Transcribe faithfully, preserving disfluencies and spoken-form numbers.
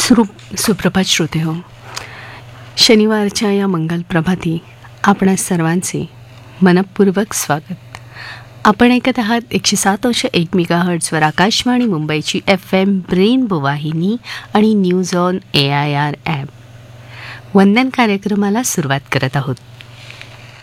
सुरू सुप्रभात श्रोते हो. शनिवारच्या या मंगल प्रभाती आपणा सर्वांचे मनपूर्वक स्वागत. आपण ऐकत आहात एकशे सात अंश एक मेगा हर्ट्सवर आकाशवाणी मुंबईची एफ एम रेनबो वाहिनी आणि news on A I R app. वंदन कार्यक्रमाला सुरुवात करत आहोत.